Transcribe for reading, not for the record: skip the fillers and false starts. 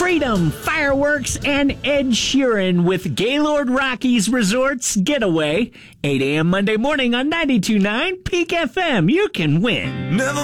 Freedom, fireworks, and Ed Sheeran with Gaylord Rockies Resorts Getaway. 8 a.m. Monday morning on 92.9 Peak FM. You can win. Never